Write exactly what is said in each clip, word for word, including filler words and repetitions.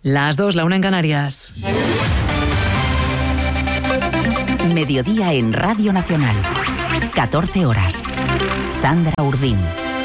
Las dos, la una en Canarias. Mediodía en Radio Nacional. catorce horas. Sandra Urdín.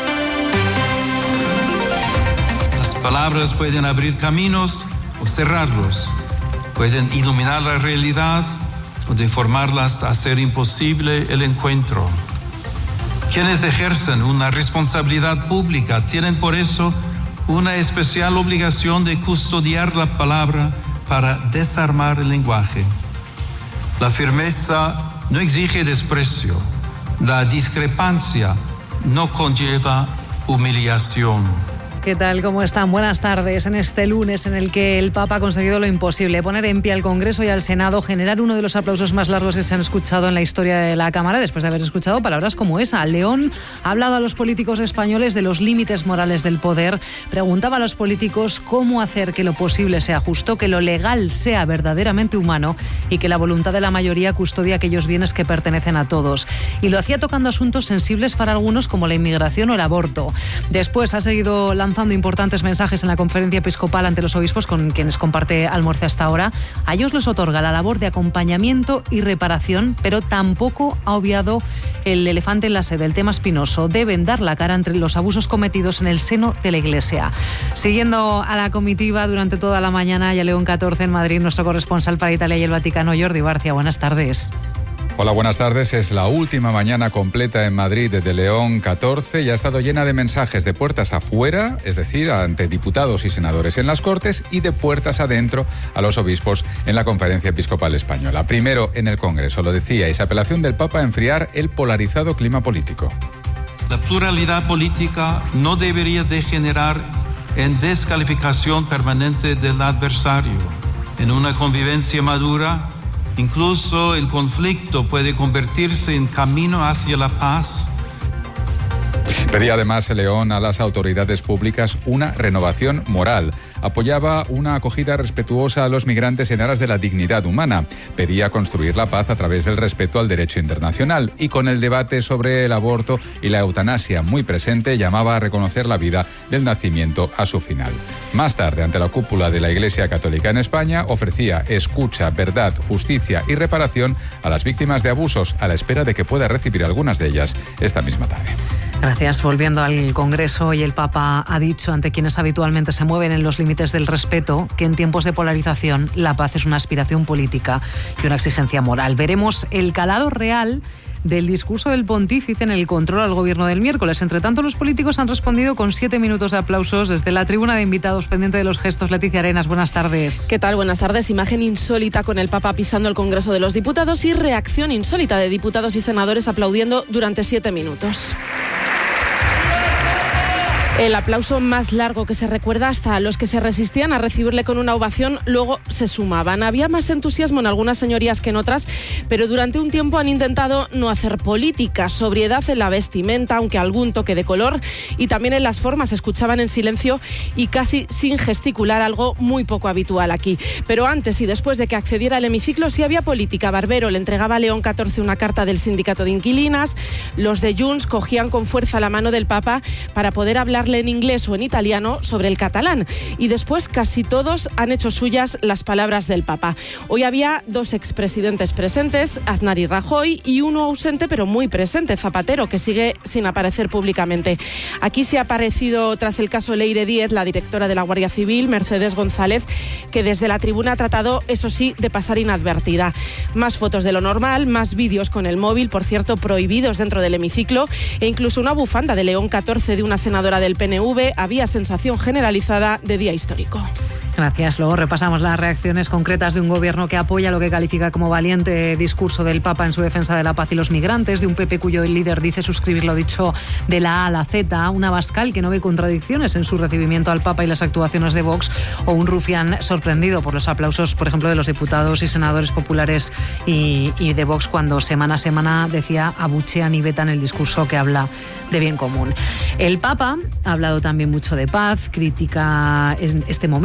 Las palabras pueden abrir caminos o cerrarlos. Pueden iluminar la realidad o deformarla hasta hacer imposible el encuentro. Quienes ejercen una responsabilidad pública tienen por eso una especial obligación de custodiar la palabra para desarmar el lenguaje. La firmeza no exige desprecio. La discrepancia no conlleva humillación. ¿Qué tal? ¿Cómo están? Buenas tardes. En este lunes en el que el Papa ha conseguido lo imposible, poner en pie al Congreso y al Senado, generar uno de los aplausos más largos que se han escuchado en la historia de la Cámara, después de haber escuchado palabras como esa. León ha hablado a los políticos españoles de los límites morales del poder, preguntaba a los políticos cómo hacer que lo posible sea justo, que lo legal sea verdaderamente humano y que la voluntad de la mayoría custodie aquellos bienes que pertenecen a todos. Y lo hacía tocando asuntos sensibles para algunos como la inmigración o el aborto. Después ha seguido lanzando lanzando importantes mensajes en la conferencia episcopal ante los obispos con quienes comparte almuerzo hasta ahora. A ellos les otorga la labor de acompañamiento y reparación, pero tampoco ha obviado el elefante en la sede, el tema espinoso. Deben dar la cara entre los abusos cometidos en el seno de la Iglesia. Siguiendo a la comitiva durante toda la mañana y a León catorce en Madrid, nuestro corresponsal para Italia y el Vaticano, Jordi Barcia. Buenas tardes. Hola, buenas tardes. Es la última mañana completa en Madrid desde León catorce y ha estado llena de mensajes de puertas afuera, es decir, ante diputados y senadores en las Cortes, y de puertas adentro a los obispos en la Conferencia Episcopal Española. Primero en el Congreso, lo decíais, apelación del Papa a enfriar el polarizado clima político. La pluralidad política no debería degenerar en descalificación permanente del adversario. En una convivencia madura, incluso el conflicto puede convertirse en camino hacia la paz. Pedía además León a las autoridades públicas una renovación moral. Apoyaba una acogida respetuosa a los migrantes en aras de la dignidad humana. Pedía construir la paz a través del respeto al derecho internacional. Y con el debate sobre el aborto y la eutanasia muy presente, llamaba a reconocer la vida del nacimiento a su final. Más tarde, ante la cúpula de la Iglesia Católica en España, ofrecía escucha, verdad, justicia y reparación a las víctimas de abusos, a la espera de que pueda recibir algunas de ellas esta misma tarde. Gracias. Volviendo al Congreso, y el Papa ha dicho ante quienes habitualmente se mueven en los límites del respeto que en tiempos de polarización la paz es una aspiración política y una exigencia moral. Veremos el calado real del discurso del pontífice en el control al gobierno del miércoles. Entre tanto, los políticos han respondido con siete minutos de aplausos desde la tribuna de invitados, pendiente de los gestos. Leticia Arenas, buenas tardes. ¿Qué tal? Buenas tardes. Imagen insólita con el Papa pisando el Congreso de los Diputados y reacción insólita de diputados y senadores aplaudiendo durante siete minutos. El aplauso más largo que se recuerda, hasta los que se resistían a recibirle con una ovación luego se sumaban. Había más entusiasmo en algunas señorías que en otras, pero durante un tiempo han intentado no hacer política, sobriedad en la vestimenta, aunque algún toque de color, y también en las formas. Escuchaban en silencio y casi sin gesticular, algo muy poco habitual aquí. Pero antes y después de que accediera al hemiciclo sí había política. Barbero le entregaba a León catorce una carta del sindicato de inquilinas. Los de Junts cogían con fuerza la mano del Papa para poder hablar en inglés o en italiano sobre el catalán, y después casi todos han hecho suyas las palabras del Papa. Hoy había dos expresidentes presentes, Aznar y Rajoy, y uno ausente pero muy presente, Zapatero, que sigue sin aparecer públicamente. Aquí sí ha aparecido, tras el caso Leire Díez, la directora de la Guardia Civil, Mercedes González, que desde la tribuna ha tratado, eso sí, de pasar inadvertida. Más fotos de lo normal, más vídeos con el móvil, por cierto, prohibidos dentro del hemiciclo, e incluso una bufanda de León catorce de una senadora del P N V. Había sensación generalizada de día histórico. Gracias. Luego repasamos las reacciones concretas de un gobierno que apoya lo que califica como valiente discurso del Papa en su defensa de la paz y los migrantes, de un P P cuyo líder dice suscribir lo dicho de la A a la Z, un Abascal que no ve contradicciones en su recibimiento al Papa y las actuaciones de Vox, o un Rufián sorprendido por los aplausos, por ejemplo, de los diputados y senadores populares y, y de Vox cuando semana a semana, decía, abuchean y vetan el discurso que habla de bien común. El Papa ha hablado también mucho de paz, critica este momento en el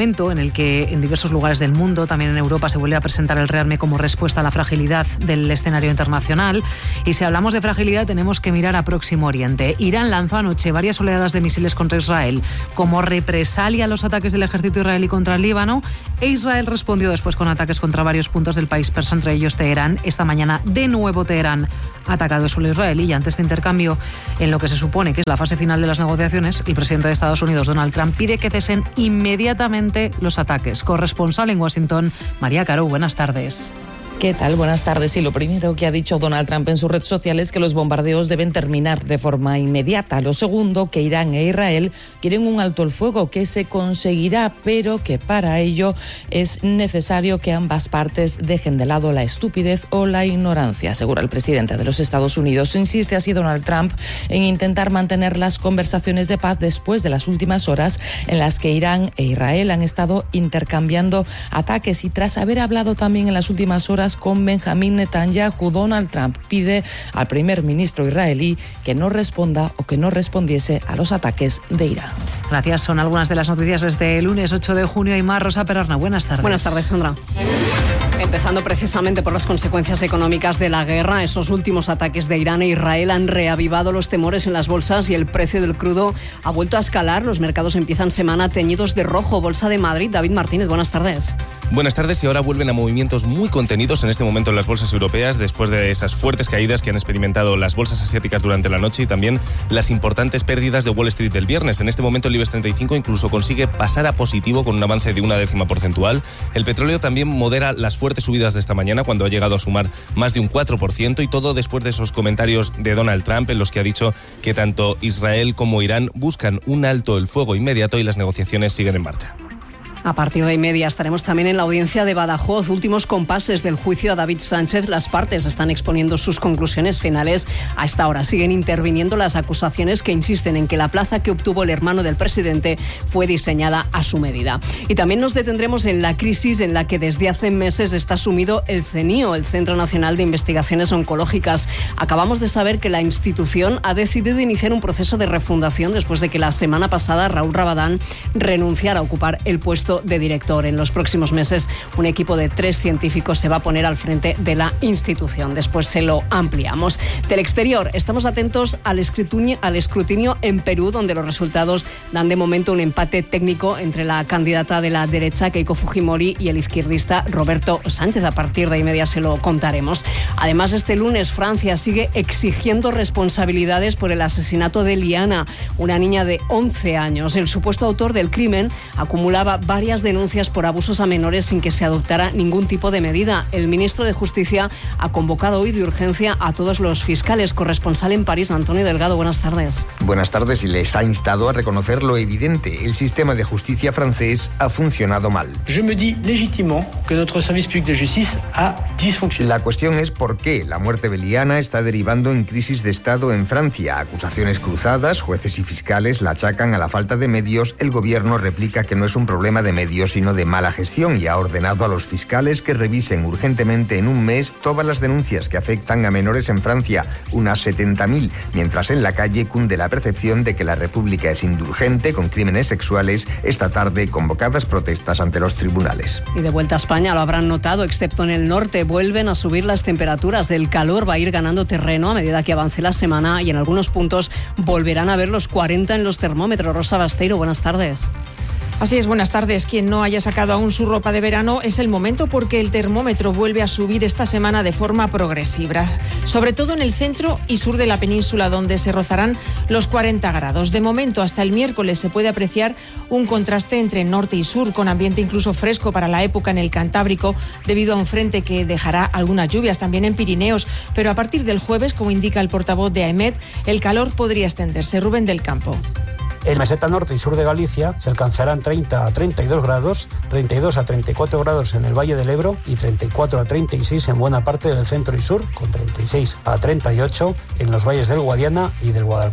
el que en diversos lugares del mundo, también en Europa, se vuelve a presentar el rearme como respuesta a la fragilidad del escenario internacional. Y si hablamos de fragilidad, tenemos que mirar a Próximo Oriente. Irán lanzó anoche varias oleadas de misiles contra Israel como represalia a los ataques del ejército israelí contra el Líbano, e Israel respondió después con ataques contra varios puntos del país persa, entre ellos Teherán. Esta mañana, de nuevo, Teherán ha atacado el suelo israelí, y ante este intercambio, en lo que se supone que es la fase final de las negociaciones, el presidente de Estados Unidos, Donald Trump, pide que cesen inmediatamente los ataques. Corresponsal en Washington, María Caro, buenas tardes. ¿Qué tal? Buenas tardes. Y lo primero que ha dicho Donald Trump en su red social es que los bombardeos deben terminar de forma inmediata. Lo segundo, que Irán e Israel quieren un alto el fuego que se conseguirá, pero que para ello es necesario que ambas partes dejen de lado la estupidez o la ignorancia, asegura el presidente de los Estados Unidos. Insiste así Donald Trump en intentar mantener las conversaciones de paz después de las últimas horas en las que Irán e Israel han estado intercambiando ataques, y tras haber hablado también en las últimas horas con Benjamín Netanyahu, Donald Trump pide al primer ministro israelí que no responda o que no respondiese a los ataques de Irán. Gracias. Son algunas de las noticias desde el lunes ocho de junio. Y más, Rosa Perarna, buenas tardes. Buenas tardes, Sandra. Empezando precisamente por las consecuencias económicas de la guerra, esos últimos ataques de Irán e Israel han reavivado los temores en las bolsas y el precio del crudo ha vuelto a escalar. Los mercados empiezan semana teñidos de rojo. Bolsa de Madrid, David Martínez, buenas tardes. Buenas tardes. Y ahora vuelven a movimientos muy contenidos en este momento en las bolsas europeas, después de esas fuertes caídas que han experimentado las bolsas asiáticas durante la noche y también las importantes pérdidas de Wall Street del viernes. En este momento el IBEX treinta y cinco incluso consigue pasar a positivo con un avance de una décima porcentual. El petróleo también modera las fuertes subidas de esta mañana, cuando ha llegado a sumar más de un cuatro por ciento, y todo después de esos comentarios de Donald Trump en los que ha dicho que tanto Israel como Irán buscan un alto el fuego inmediato y las negociaciones siguen en marcha. A partir de y media estaremos también en la audiencia de Badajoz. Últimos compases del juicio a David Sánchez. Las partes están exponiendo sus conclusiones finales. A esta hora siguen interviniendo las acusaciones que insisten en que la plaza que obtuvo el hermano del presidente fue diseñada a su medida. Y también nos detendremos en la crisis en la que desde hace meses está sumido el CENIO, el Centro Nacional de Investigaciones Oncológicas. Acabamos de saber que la institución ha decidido iniciar un proceso de refundación después de que la semana pasada Raúl Rabadán renunciara a ocupar el puesto de director. En los próximos meses, un equipo de tres científicos se va a poner al frente de la institución. Después se lo ampliamos. Del exterior, estamos atentos al escrutinio, al escrutinio en Perú, donde los resultados dan de momento un empate técnico entre la candidata de la derecha, Keiko Fujimori, y el izquierdista Roberto Sánchez. A partir de ahí media se lo contaremos. Además, este lunes Francia sigue exigiendo responsabilidades por el asesinato de Liana, una niña de once años. El supuesto autor del crimen acumulaba varias denuncias por abusos a menores sin que se adoptara ningún tipo de medida. El ministro de Justicia ha convocado hoy de urgencia a todos los fiscales. Corresponsal en París, Antonio Delgado, buenas tardes. Buenas tardes, y les ha instado a reconocer lo evidente. El sistema de justicia francés ha funcionado mal. Je me dis légitimement que notre service public de justice a dysfonctionné. La cuestión es por qué la muerte de Liana está derivando en crisis de Estado en Francia. Acusaciones cruzadas, jueces y fiscales la achacan a la falta de medios. El gobierno replica que no es un problema de medios, sino de mala gestión, y ha ordenado a los fiscales que revisen urgentemente en un mes todas las denuncias que afectan a menores en Francia, unas setenta mil, mientras en la calle cunde la percepción de que la República es indulgente con crímenes sexuales. Esta tarde, convocadas protestas ante los tribunales. Y de vuelta a España, lo habrán notado, excepto en el norte, vuelven a subir las temperaturas. El calor va a ir ganando terreno a medida que avance la semana, y en algunos puntos volverán a ver los cuarenta en los termómetros. Rosa Basteiro, buenas tardes. Así es, buenas tardes. Quien no haya sacado aún su ropa de verano, es el momento, porque el termómetro vuelve a subir esta semana de forma progresiva, sobre todo en el centro y sur de la península, donde se rozarán los cuarenta grados. De momento, hasta el miércoles se puede apreciar un contraste entre norte y sur, con ambiente incluso fresco para la época en el Cantábrico, debido a un frente que dejará algunas lluvias también en Pirineos. Pero a partir del jueves, como indica el portavoz de AEMET, el calor podría extenderse. Rubén del Campo. En meseta norte y sur de Galicia se alcanzarán treinta a treinta y dos grados, treinta y dos a treinta y cuatro grados en el Valle del Ebro y treinta y cuatro a treinta y seis en buena parte del centro y sur, con treinta y seis a treinta y ocho en los valles del Guadiana y del Guadalquivir.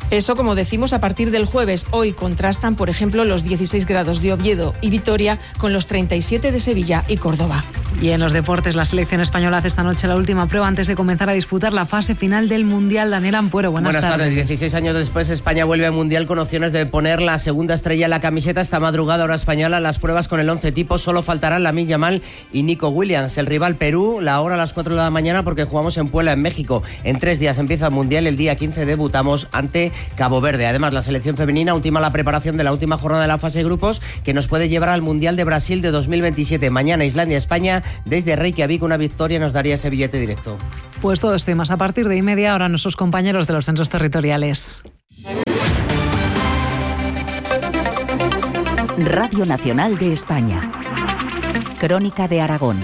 Eso, como decimos, a partir del jueves. Hoy contrastan, por ejemplo, los dieciséis grados de Oviedo y Vitoria con los treinta y siete de Sevilla y Córdoba. Y en los deportes, la selección española hace esta noche la última prueba antes de comenzar a disputar la fase final del Mundial. Daniel Ampuero, buenas, buenas tardes. tardes. dieciséis años después, España vuelve al Mundial con opciones de poner la segunda estrella en la camiseta. Esta madrugada, hora española, las pruebas con el once tipo. Solo faltarán Lamine Yamal y Nico Williams. El rival Perú, la hora a las cuatro de la mañana, porque jugamos en Puebla, en México. En tres días empieza el Mundial. El día quince debutamos ante Cabo Verde. Además, la selección femenina ultima la preparación de la última jornada de la fase de grupos, que nos puede llevar al Mundial de Brasil de dos mil veintisiete. Mañana, Islandia-España. Desde Reykjavik, una victoria nos daría ese billete directo. Pues todo esto y más a partir de y media. Ahora nuestros compañeros de los centros territoriales. Radio Nacional de España. Crónica de Aragón.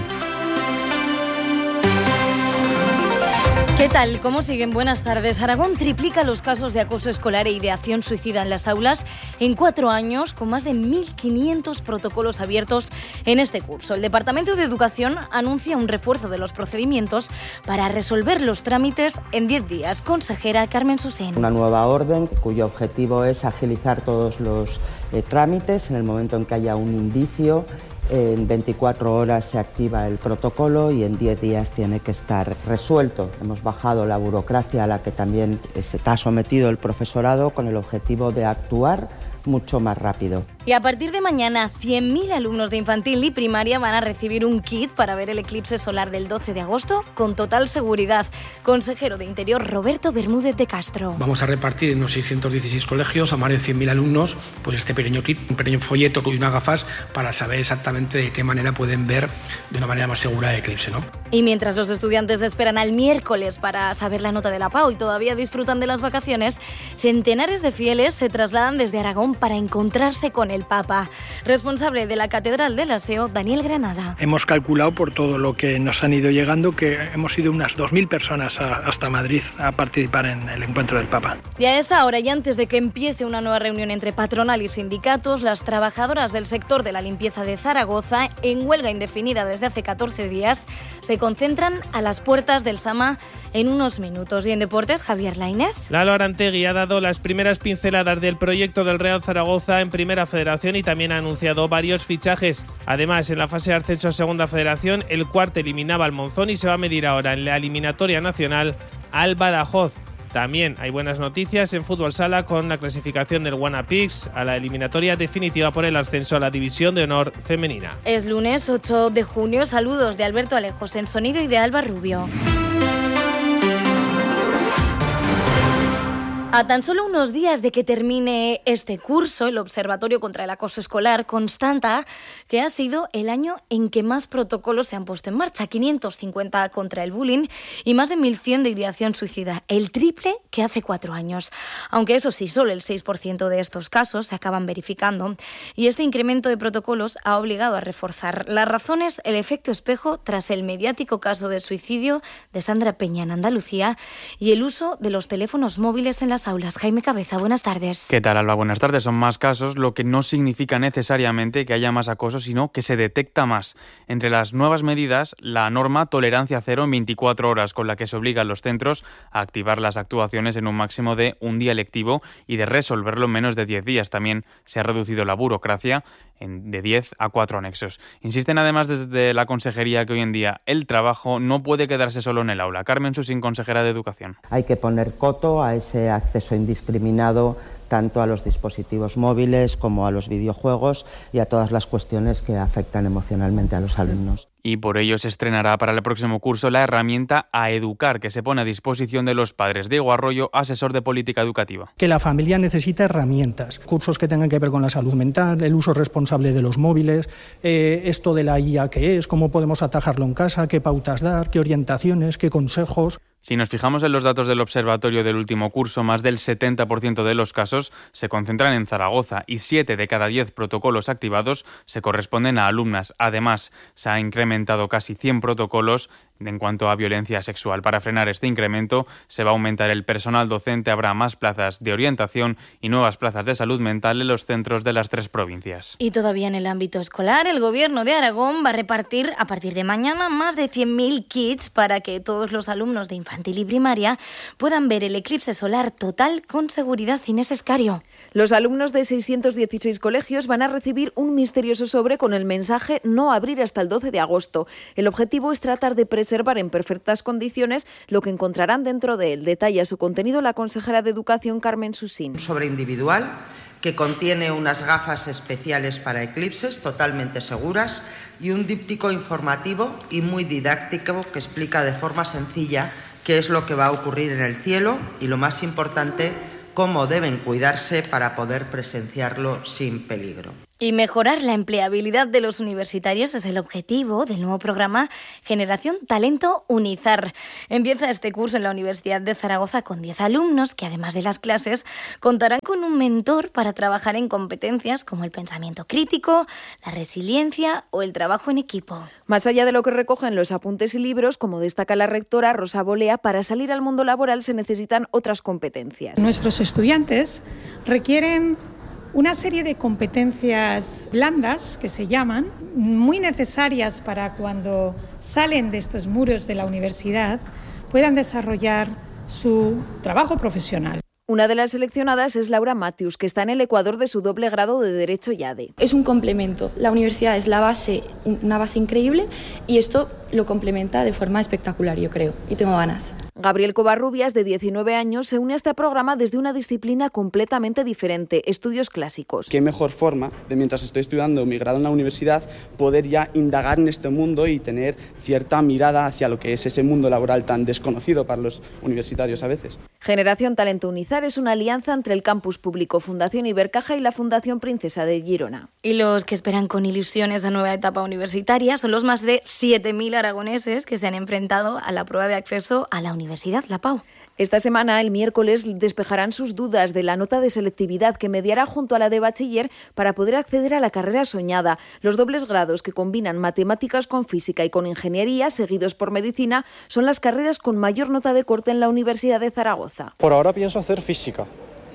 ¿Qué tal? ¿Cómo siguen? Buenas tardes. Aragón triplica los casos de acoso escolar e ideación suicida en las aulas en cuatro años, con más de mil quinientos protocolos abiertos en este curso. El Departamento de Educación anuncia un refuerzo de los procedimientos para resolver los trámites en diez días. Consejera Carmen Susén. Una nueva orden cuyo objetivo es agilizar todos los eh, trámites en el momento en que haya un indicio. En veinticuatro horas se activa el protocolo y en diez días tiene que estar resuelto. Hemos bajado la burocracia a la que también se está sometido el profesorado con el objetivo de actuar mucho más rápido. Y a partir de mañana, cien mil alumnos de infantil y primaria van a recibir un kit para ver el eclipse solar del doce de agosto con total seguridad. Consejero de Interior Roberto Bermúdez de Castro. Vamos a repartir en los seiscientos dieciséis colegios a más de cien mil alumnos pues este pequeño kit, un pequeño folleto y unas gafas para saber exactamente de qué manera pueden ver de una manera más segura el eclipse, ¿no? Y mientras los estudiantes esperan al miércoles para saber la nota de la PAU y todavía disfrutan de las vacaciones, centenares de fieles se trasladan desde Aragón para encontrarse con el Papa. Responsable de la Catedral del Aseo, Daniel Granada. Hemos calculado por todo lo que nos han ido llegando que hemos ido unas dos mil personas a, hasta Madrid a participar en el encuentro del Papa. Y a esta hora y antes de que empiece una nueva reunión entre patronal y sindicatos, las trabajadoras del sector de la limpieza de Zaragoza, en huelga indefinida desde hace catorce días, se concentran a las puertas del Sama en unos minutos. Y en deportes, Javier Lainez. Lalo Arantegui ha dado las primeras pinceladas del proyecto del Real Zaragoza en Primera Federación y también ha anunciado varios fichajes. Además, en la fase de ascenso a Segunda Federación, el cuarto eliminaba al Monzón y se va a medir ahora en la eliminatoria nacional al Badajoz. También hay buenas noticias en fútbol sala con la clasificación del Guanapix a la eliminatoria definitiva por el ascenso a la División de Honor femenina. Es lunes ocho de junio. Saludos de Alberto Alejos en sonido y de Alba Rubio. A tan solo unos días de que termine este curso, el Observatorio contra el Acoso Escolar constata que ha sido el año en que más protocolos se han puesto en marcha, quinientos cincuenta contra el bullying y más de mil cien de ideación suicida, el triple que hace cuatro años. Aunque eso sí, solo el seis por ciento de estos casos se acaban verificando y este incremento de protocolos ha obligado a reforzar. La razón es el efecto espejo tras el mediático caso de suicidio de Sandra Peña en Andalucía y el uso de los teléfonos móviles en las aulas. Jaime Cabeza, buenas tardes. ¿Qué tal, Alba? Buenas tardes. Son más casos, lo que no significa necesariamente que haya más acoso, sino que se detecta más. Entre las nuevas medidas, la norma tolerancia cero en veinticuatro horas, con la que se obligan los centros a activar las actuaciones en un máximo de un día lectivo y de resolverlo en menos de diez días. También se ha reducido la burocracia de diez a cuatro anexos. Insisten además desde la Consejería que hoy en día el trabajo no puede quedarse solo en el aula. Carmen Susín, consejera de Educación. Hay que poner coto a ese acceso indiscriminado tanto a los dispositivos móviles como a los videojuegos y a todas las cuestiones que afectan emocionalmente a los alumnos. Y por ello se estrenará para el próximo curso la herramienta A Educar, que se pone a disposición de los padres. Diego Arroyo, asesor de política educativa. Que la familia necesita herramientas, cursos que tengan que ver con la salud mental, el uso responsable de los móviles, eh, esto de la I A qué es, cómo podemos atajarlo en casa, qué pautas dar, qué orientaciones, qué consejos. Si nos fijamos en los datos del observatorio del último curso, más del setenta por ciento de los casos se concentran en Zaragoza y siete de cada diez protocolos activados se corresponden a alumnas. Además, se ha incrementado casi cien protocolos En cuanto a violencia sexual, para frenar este incremento se va a aumentar el personal docente, habrá más plazas de orientación y nuevas plazas de salud mental en los centros de las tres provincias. Y todavía en el ámbito escolar, el Gobierno de Aragón va a repartir a partir de mañana más de cien mil kits para que todos los alumnos de infantil y primaria puedan ver el eclipse solar total con seguridad. Inés Escario. Los alumnos de seiscientos dieciséis colegios van a recibir un misterioso sobre con el mensaje no abrir hasta el doce de agosto. El objetivo es tratar de preservar en perfectas condiciones lo que encontrarán dentro de él. Detalla su contenido la consejera de Educación, Carmen Susín. Un sobre individual que contiene unas gafas especiales para eclipses totalmente seguras y un díptico informativo y muy didáctico que explica de forma sencilla qué es lo que va a ocurrir en el cielo y, lo más importante, cómo deben cuidarse para poder presenciarlo sin peligro. Y mejorar la empleabilidad de los universitarios es el objetivo del nuevo programa Generación Talento Unizar. Empieza este curso en la Universidad de Zaragoza con diez alumnos que, además de las clases, contarán con un mentor para trabajar en competencias como el pensamiento crítico, la resiliencia o el trabajo en equipo. Más allá de lo que recogen los apuntes y libros, como destaca la rectora Rosa Bolea, para salir al mundo laboral se necesitan otras competencias. Nuestros estudiantes requieren una serie de competencias blandas, que se llaman, muy necesarias para cuando salen de estos muros de la universidad, puedan desarrollar su trabajo profesional. Una de las seleccionadas es Laura Matthews, que está en el Ecuador de su doble grado de Derecho y A D E. Es un complemento. La universidad es la base, una base increíble, y esto lo complementa de forma espectacular, yo creo, y tengo ganas. Gabriel Covarrubias, de diecinueve años, se une a este programa desde una disciplina completamente diferente, estudios clásicos. Qué mejor forma de, mientras estoy estudiando mi grado en la universidad, poder ya indagar en este mundo y tener cierta mirada hacia lo que es ese mundo laboral tan desconocido para los universitarios a veces. Generación Talento Unizar es una alianza entre el Campus Público Fundación Ibercaja y la Fundación Princesa de Girona. Y los que esperan con ilusión esa nueva etapa universitaria son los más de siete mil aragoneses que se han enfrentado a la prueba de acceso a la Universidad La Pau. Esta semana, el miércoles, despejarán sus dudas de la nota de selectividad que mediará junto a la de bachiller para poder acceder a la carrera soñada. Los dobles grados que combinan matemáticas con física y con ingeniería, seguidos por medicina, son las carreras con mayor nota de corte en la Universidad de Zaragoza. Por ahora pienso hacer física,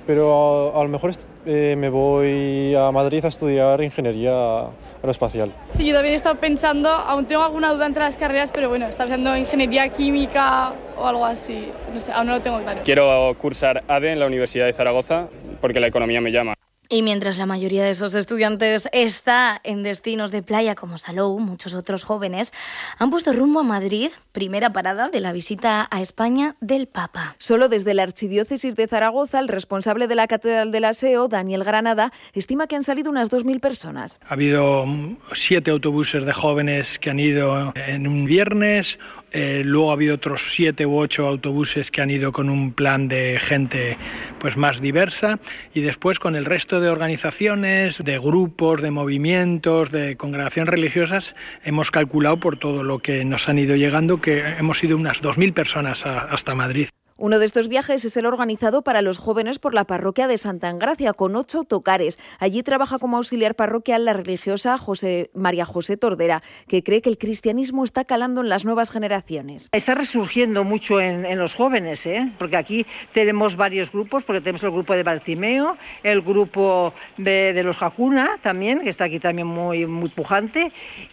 pero a, a lo mejor eh, me voy a Madrid a estudiar ingeniería aeroespacial. Sí, yo también he estado pensando, aún tengo alguna duda entre las carreras, pero bueno, estaba pensando en ingeniería química o algo así, no sé, aún no lo tengo claro. Quiero cursar A D E en la Universidad de Zaragoza porque la economía me llama. Y mientras la mayoría de esos estudiantes está en destinos de playa como Salou, muchos otros jóvenes han puesto rumbo a Madrid, primera parada de la visita a España del Papa. Solo desde la Archidiócesis de Zaragoza, el responsable de la Catedral del Aseo, Daniel Granada, estima que han salido unas dos mil personas. Ha habido siete autobuses de jóvenes que han ido en un viernes, eh, luego ha habido otros siete u ocho autobuses que han ido con un plan de gente pues más diversa, y después con el resto de organizaciones, de grupos, de movimientos, de congregaciones religiosas, hemos calculado por todo lo que nos han ido llegando que hemos ido unas dos mil personas a, hasta Madrid. Uno de estos viajes es el organizado para los jóvenes por la parroquia de Santa Engracia, con ocho autocares. Allí trabaja como auxiliar parroquial la religiosa José, María José Tordera, que cree que el cristianismo está calando en las nuevas generaciones. Está resurgiendo mucho en, en los jóvenes, ¿eh? Porque aquí tenemos varios grupos, porque tenemos el grupo de Bartimeo, el grupo de, de los Hakuna también, que está aquí también muy, muy pujante,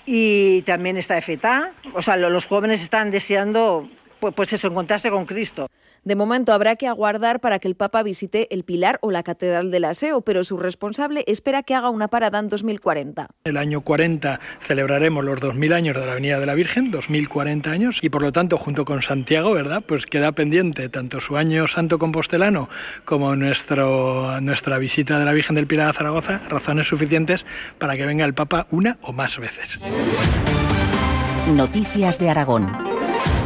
y también está F T A. O sea, los jóvenes están deseando pues, pues eso, encontrarse con Cristo. De momento habrá que aguardar para que el Papa visite el Pilar o la Catedral del Aseo, pero su responsable espera que haga una parada en dos mil cuarenta. El año cuarenta celebraremos los dos mil años de la Avenida de la Virgen, dos mil cuarenta años, y por lo tanto, junto con Santiago, ¿verdad?, pues queda pendiente tanto su año santo compostelano como nuestro, nuestra visita de la Virgen del Pilar a Zaragoza, razones suficientes para que venga el Papa una o más veces. Noticias de Aragón.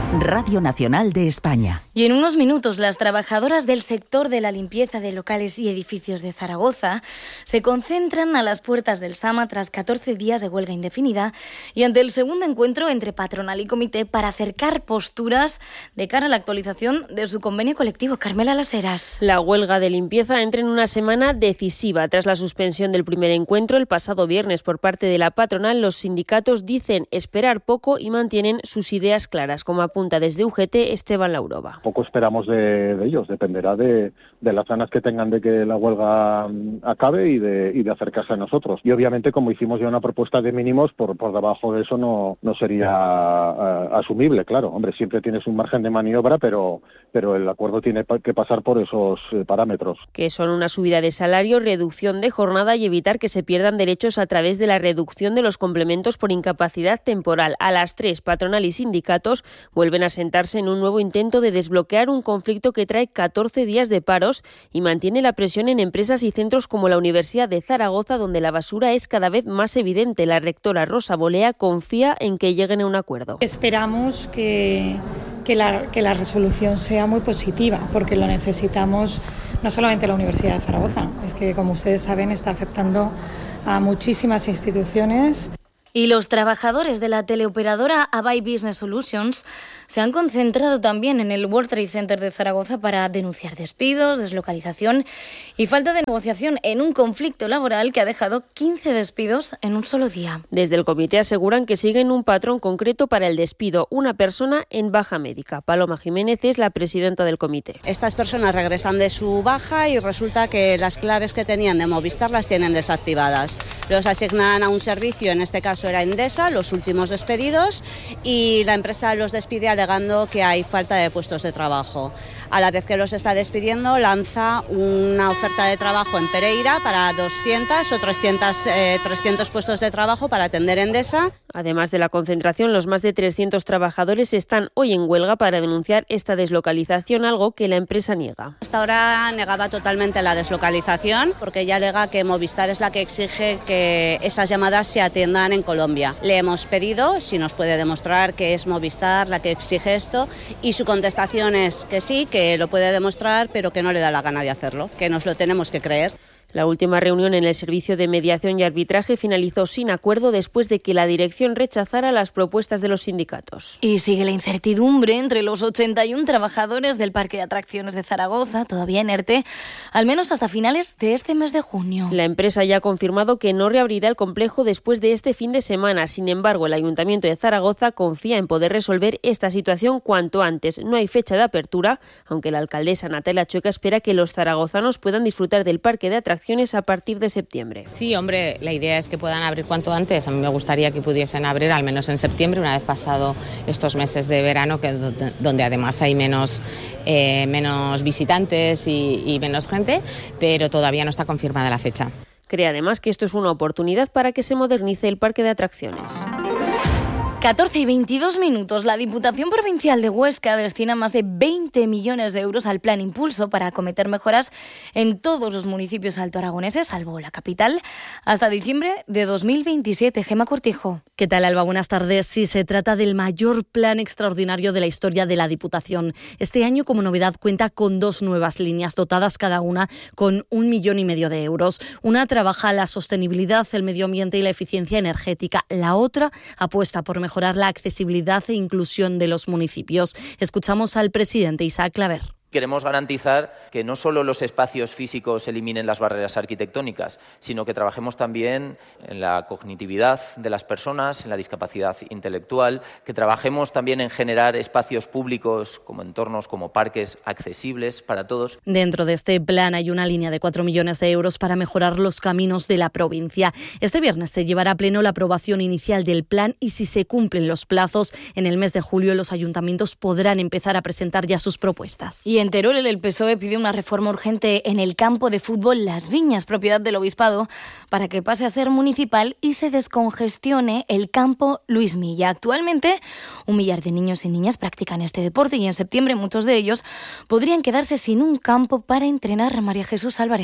Radio Nacional de España. Y en unos minutos, las trabajadoras del sector de la limpieza de locales y edificios de Zaragoza se concentran a las puertas del SAMA tras catorce días de huelga indefinida y ante el segundo encuentro entre patronal y comité para acercar posturas de cara a la actualización de su convenio colectivo. Carmela Las Heras. La huelga de limpieza entra en una semana decisiva. Tras la suspensión del primer encuentro el pasado viernes por parte de la patronal, los sindicatos dicen esperar poco y mantienen sus ideas claras, como apunta desde U G T Esteban Laurova. Poco esperamos de, de ellos, dependerá de, de las ganas que tengan de que la huelga acabe y de, y de acercarse a nosotros. Y obviamente, como hicimos ya una propuesta de mínimos, por, por debajo de eso no, no sería uh, asumible, claro. Hombre, siempre tienes un margen de maniobra, pero, pero el acuerdo tiene que pasar por esos eh, parámetros. Que son una subida de salario, reducción de jornada y evitar que se pierdan derechos a través de la reducción de los complementos por incapacidad temporal. A las tres, patronal y sindicatos vuelven a sentarse en un nuevo intento de desbloquear un conflicto que trae catorce días de paros y mantiene la presión en empresas y centros como la Universidad de Zaragoza, donde la basura es cada vez más evidente. La rectora Rosa Bolea confía en que lleguen a un acuerdo. Esperamos que, que, la, que la resolución sea muy positiva, porque lo necesitamos no solamente la Universidad de Zaragoza, es que, como ustedes saben, está afectando a muchísimas instituciones. Y los trabajadores de la teleoperadora Avai Business Solutions se han concentrado también en el World Trade Center de Zaragoza para denunciar despidos, deslocalización y falta de negociación en un conflicto laboral que ha dejado quince despidos en un solo día. Desde el comité aseguran que siguen un patrón concreto para el despido, una persona en baja médica. Paloma Jiménez es la presidenta del comité. Estas personas regresan de su baja y resulta que las claves que tenían de Movistar las tienen desactivadas. Los asignan a un servicio, en este caso era Endesa, los últimos despedidos, y la empresa los despide alegando que hay falta de puestos de trabajo. A la vez que los está despidiendo, lanza una oferta de trabajo en Pereira para doscientos o trescientos, eh, trescientos puestos de trabajo para atender Endesa. Además de la concentración, los más de trescientos trabajadores están hoy en huelga para denunciar esta deslocalización, algo que la empresa niega. Hasta ahora negaba totalmente la deslocalización porque ella alega que Movistar es la que exige que esas llamadas se atiendan en Colombia. Le hemos pedido si nos puede demostrar que es Movistar la que exige esto y su contestación es que sí, que lo puede demostrar, pero que no le da la gana de hacerlo, que nos lo tenemos que creer. La última reunión en el Servicio de Mediación y Arbitraje finalizó sin acuerdo después de que la dirección rechazara las propuestas de los sindicatos. Y sigue la incertidumbre entre los ochenta y uno trabajadores del Parque de Atracciones de Zaragoza, todavía en ERTE, al menos hasta finales de este mes de junio. La empresa ya ha confirmado que no reabrirá el complejo después de este fin de semana. Sin embargo, el Ayuntamiento de Zaragoza confía en poder resolver esta situación cuanto antes. No hay fecha de apertura, aunque la alcaldesa Natalia Chueca espera que los zaragozanos puedan disfrutar del Parque de Atracciones a partir de septiembre. Sí, hombre, la idea es que puedan abrir cuanto antes. A mí me gustaría que pudiesen abrir al menos en septiembre, una vez pasado estos meses de verano, que donde además hay menos, eh, menos visitantes y, y menos gente, pero todavía no está confirmada la fecha. Cree además que esto es una oportunidad para que se modernice el parque de atracciones. catorce y veintidós minutos. La Diputación Provincial de Huesca destina más de veinte millones de euros al Plan Impulso para acometer mejoras en todos los municipios altoaragoneses, salvo la capital, hasta diciembre de dos mil veintisiete. Gema Cortijo. ¿Qué tal, Alba? Buenas tardes. Sí, se trata del mayor plan extraordinario de la historia de la Diputación. Este año, como novedad, cuenta con dos nuevas líneas, dotadas cada una con un millón y medio de euros. Una trabaja la sostenibilidad, el medio ambiente y la eficiencia energética. La otra apuesta por mejorar la accesibilidad e inclusión de los municipios. Escuchamos al presidente Isaac Claver. Queremos garantizar que no solo los espacios físicos eliminen las barreras arquitectónicas, sino que trabajemos también en la cognitividad de las personas, en la discapacidad intelectual, que trabajemos también en generar espacios públicos como entornos, como parques accesibles para todos. Dentro de este plan hay una línea de cuatro millones de euros para mejorar los caminos de la provincia. Este viernes se llevará a pleno la aprobación inicial del plan y si se cumplen los plazos, en el mes de julio los ayuntamientos podrán empezar a presentar ya sus propuestas. Y en Teruel, el P S O E pide una reforma urgente en el campo de fútbol Las Viñas, propiedad del Obispado, para que pase a ser municipal y se descongestione el campo Luis Milla. Actualmente, un millar de niños y niñas practican este deporte y en septiembre muchos de ellos podrían quedarse sin un campo para entrenar. María Jesús Álvarez.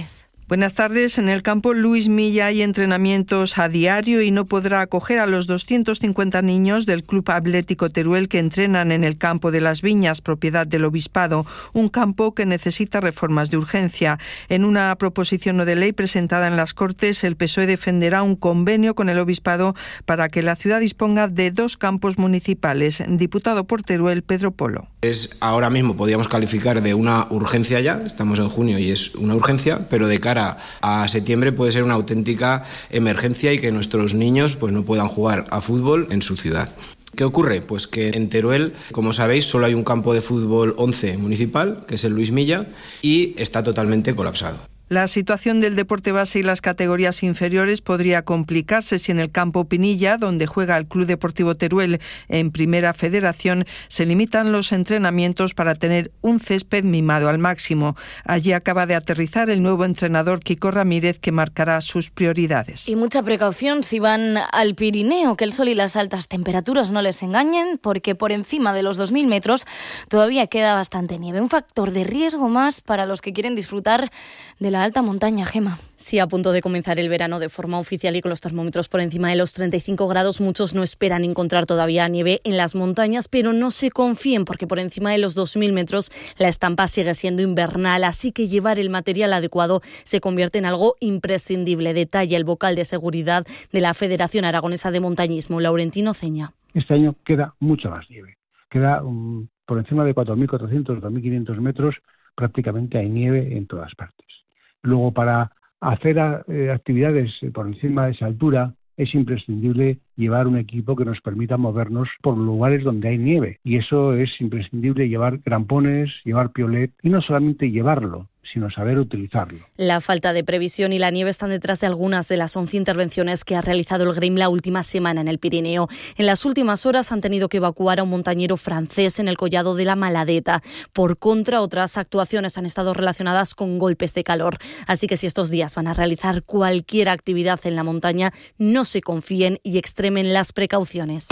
Buenas tardes. En el campo Luis Milla hay entrenamientos a diario y no podrá acoger a los doscientos cincuenta niños del Club Atlético Teruel que entrenan en el campo de las Viñas, propiedad del Obispado, un campo que necesita reformas de urgencia. En una proposición no de ley presentada en las Cortes, el P S O E defenderá un convenio con el Obispado para que la ciudad disponga de dos campos municipales. Diputado por Teruel, Pedro Polo. Es ahora mismo podríamos calificar de una urgencia ya, estamos en junio y es una urgencia, pero de cara a septiembre puede ser una auténtica emergencia y que nuestros niños pues no puedan jugar a fútbol en su ciudad. ¿Qué ocurre? Pues que en Teruel, como sabéis, solo hay un campo de fútbol once municipal, que es el Luis Milla, y está totalmente colapsado. La situación del deporte base y las categorías inferiores podría complicarse si en el campo Pinilla, donde juega el Club Deportivo Teruel en Primera Federación, se limitan los entrenamientos para tener un césped mimado al máximo. Allí acaba de aterrizar el nuevo entrenador Kiko Ramírez, que marcará sus prioridades. Y mucha precaución si van al Pirineo, que el sol y las altas temperaturas no les engañen, porque por encima de los dos mil metros todavía queda bastante nieve. Un factor de riesgo más para los que quieren disfrutar de la alta montaña, Gema. Sí, a punto de comenzar el verano de forma oficial y con los termómetros por encima de los treinta y cinco grados, muchos no esperan encontrar todavía nieve en las montañas, pero no se confíen porque por encima de los dos mil metros la estampa sigue siendo invernal, así que llevar el material adecuado se convierte en algo imprescindible. Detalla el vocal de seguridad de la Federación Aragonesa de Montañismo, Laurentino Ceña. Este año queda mucha más nieve, queda um, por encima de cuatro mil cuatrocientos, dos mil quinientos metros, prácticamente hay nieve en todas partes. Luego, para hacer eh, actividades por encima de esa altura, es imprescindible llevar un equipo que nos permita movernos por lugares donde hay nieve. Y eso es imprescindible, llevar crampones, llevar piolet, y no solamente llevarlo, sino saber utilizarlo. La falta de previsión y la nieve están detrás de algunas de las once intervenciones que ha realizado el Grem la última semana en el Pirineo. En las últimas horas han tenido que evacuar a un montañero francés en el collado de la Maladeta. Por contra, otras actuaciones han estado relacionadas con golpes de calor. Así que si estos días van a realizar cualquier actividad en la montaña, no se confíen y extremen las precauciones.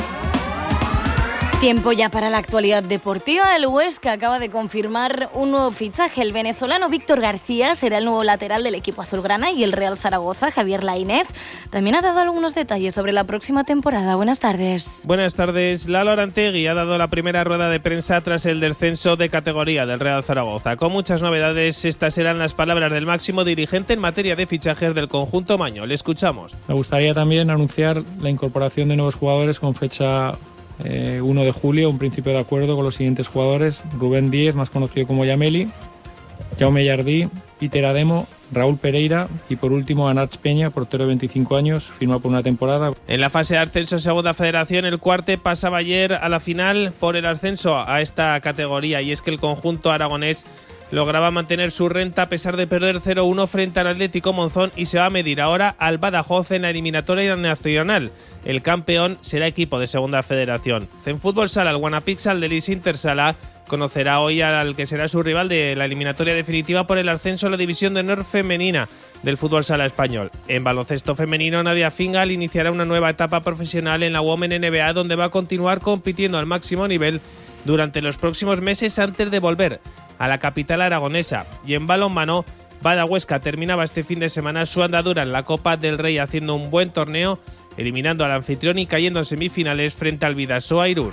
Tiempo ya para la actualidad deportiva. El Huesca acaba de confirmar un nuevo fichaje. El venezolano Víctor García será el nuevo lateral del equipo azulgrana y el Real Zaragoza, Javier Lainez, también ha dado algunos detalles sobre la próxima temporada. Buenas tardes. Buenas tardes. Lalo Arantegui ha dado la primera rueda de prensa tras el descenso de categoría del Real Zaragoza. Con muchas novedades, estas serán las palabras del máximo dirigente en materia de fichajes del conjunto maño. Le escuchamos. Me gustaría también anunciar la incorporación de nuevos jugadores con fecha Eh, uno de julio, un principio de acuerdo con los siguientes jugadores: Rubén Díez, más conocido como Yameli, Jaume Jardí, Peter Ademo, Raúl Pereira y por último Anats Peña, portero de veinticinco años, firma por una temporada. En la fase de ascenso segunda federación, el Cuarte pasaba ayer a la final por el ascenso a esta categoría, y es que el conjunto aragonés lograba mantener su renta a pesar de perder cero uno frente al Atlético Monzón y se va a medir ahora al Badajoz en la eliminatoria nacional. El campeón será equipo de segunda federación. En fútbol sala, el Guanapixal del Inter Sala conocerá hoy al que será su rival de la eliminatoria definitiva por el ascenso a la división de honor femenina del fútbol sala español. En baloncesto femenino, Nadia Fingal iniciará una nueva etapa profesional en la Women N B A, donde va a continuar compitiendo al máximo nivel durante los próximos meses antes de volver a la capital aragonesa. Y en balonmano, Bada Huesca terminaba este fin de semana su andadura en la Copa del Rey haciendo un buen torneo, eliminando al anfitrión y cayendo en semifinales frente al Bidasoa Irún.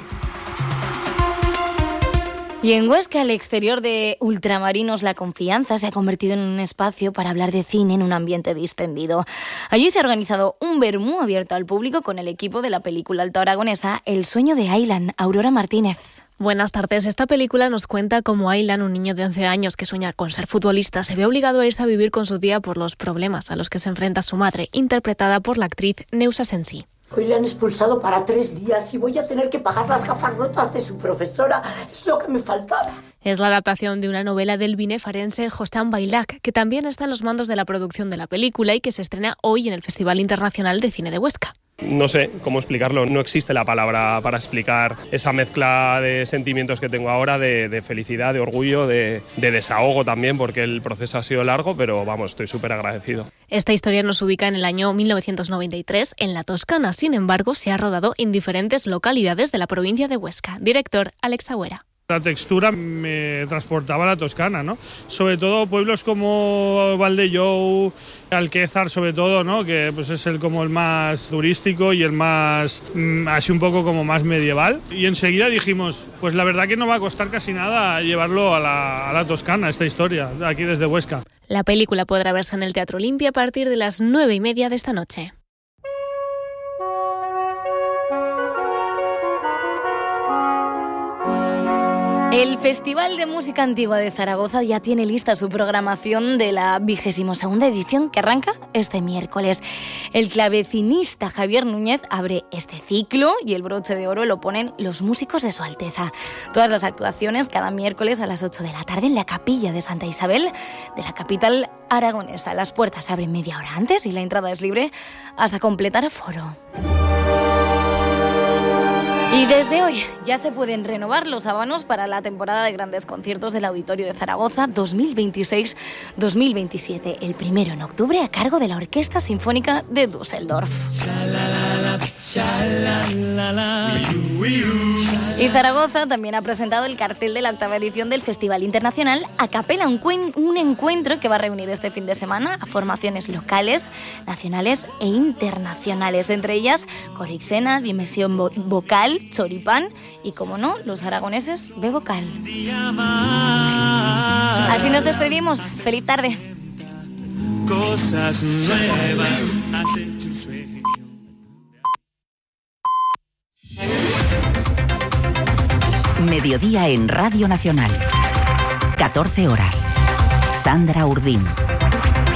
Y en Huesca, al exterior de Ultramarinos, La Confianza se ha convertido en un espacio para hablar de cine en un ambiente distendido. Allí se ha organizado un vermú abierto al público con el equipo de la película alto aragonesa El sueño de Aylan, Aurora Martínez. Buenas tardes. Esta película nos cuenta cómo Aylan, un niño de once años que sueña con ser futbolista, se ve obligado a irse a vivir con su tía por los problemas a los que se enfrenta su madre, interpretada por la actriz Neusa Sensi. Hoy le han expulsado para tres días y voy a tener que pagar las gafas rotas de su profesora. Es lo que me faltaba. Es la adaptación de una novela del binefarense Josán Bailac, que también está en los mandos de la producción de la película y que se estrena hoy en el Festival Internacional de Cine de Huesca. No sé cómo explicarlo, no existe la palabra para explicar esa mezcla de sentimientos que tengo ahora, de, de felicidad, de orgullo, de, de desahogo también, porque el proceso ha sido largo, pero vamos, estoy súper agradecido. Esta historia nos ubica en el año mil novecientos noventa y tres en la Toscana, sin embargo se ha rodado en diferentes localidades de la provincia de Huesca. Director Alex Agüera. La textura me transportaba a la Toscana, ¿no? Sobre todo pueblos como Valdellow, Alquézar, sobre todo, ¿no? Que pues es el como el más turístico y el más mmm, así un poco como más medieval. Y enseguida dijimos, pues la verdad que no va a costar casi nada llevarlo a la, a la Toscana, esta historia, aquí desde Huesca. La película podrá verse en el Teatro Olimpia a partir de las nueve y media de esta noche. El Festival de Música Antigua de Zaragoza ya tiene lista su programación de la vigésima segunda edición que arranca este miércoles. El clavecinista Javier Núñez abre este ciclo y el broche de oro lo ponen los músicos de Su Alteza. Todas las actuaciones cada miércoles a las ocho de la tarde en la Capilla de Santa Isabel de la capital aragonesa. Las puertas se abren media hora antes y la entrada es libre hasta completar aforo. Y desde hoy ya se pueden renovar los abonos para la temporada de grandes conciertos del Auditorio de Zaragoza dos mil veintiséis dos mil veintisiete, el primero en octubre a cargo de la Orquesta Sinfónica de Düsseldorf. Y Zaragoza también ha presentado el cartel de la octava edición del Festival Internacional A Capella, un, cuen- un encuentro que va a reunir este fin de semana a formaciones locales, nacionales e internacionales, entre ellas Corixena, Dimensión Vo- Vocal, Choripán y, como no, los aragoneses B Vocal. Así nos despedimos. Feliz tarde. Cosas nuevas hacen tu sueño. Mediodía en Radio Nacional. catorce horas. Sandra Urdín.